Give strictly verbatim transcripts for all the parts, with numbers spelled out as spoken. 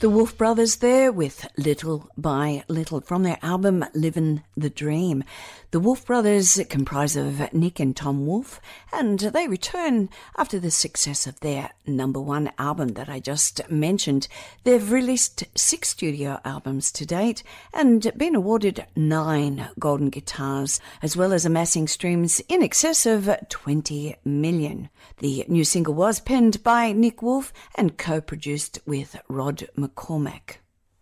The Wolf Brothers there with Little by Little from their album Livin' the Dream. The Wolf Brothers comprise of Nick and Tom Wolf, and they return after the success of their number one album that I just mentioned. They've released six studio albums to date and been awarded nine golden guitars, as well as amassing streams in excess of twenty million. The new single was penned by Nick Wolf and co-produced with Rod McCormack.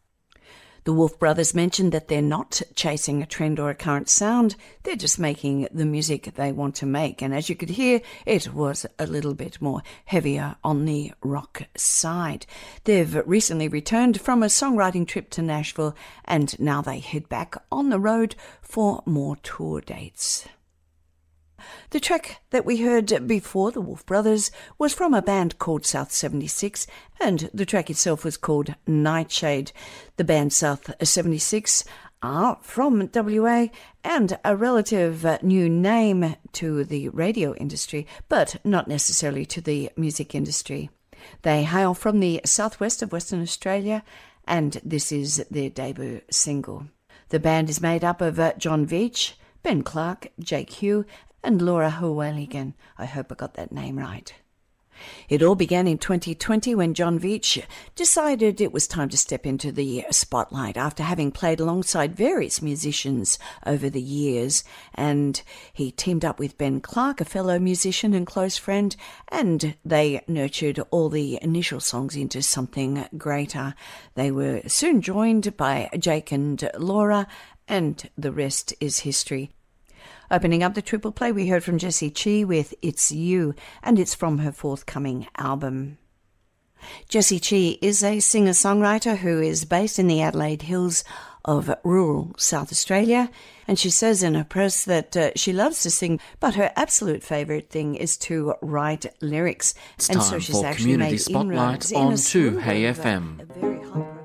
The Wolf Brothers mentioned that they're not chasing a trend or a current sound, they're just making the music they want to make. And as you could hear, it was a little bit more heavier on the rock side. They've recently returned from a songwriting trip to Nashville, and now they head back on the road for more tour dates. The track that we heard before the Wolf Brothers was from a band called South seventy-six, and the track itself was called Nightshade. The band South seventy-six are from W A and a relative new name to the radio industry, but not necessarily to the music industry. They hail from the southwest of Western Australia, and this is their debut single. The band is made up of uh, John Veach, Ben Clark, Jake Hugh, and Laura Hooligan. I hope I got that name right. It all began in twenty twenty when John Veach decided it was time to step into the spotlight after having played alongside various musicians over the years, and he teamed up with Ben Clark, a fellow musician and close friend, and they nurtured all the initial songs into something greater. They were soon joined by Jake and Laura, and the rest is history. Opening up the triple play, we heard from Jessie Chi with It's You, and it's from her forthcoming album. Jessie Chi is a singer-songwriter who is based in the Adelaide Hills of rural South Australia, and she says in her press that uh, she loves to sing, but her absolute favourite thing is to write lyrics. It's and time so she's for actually Community made Spotlight inroads in on a two slew Hey of, uh, F M. very high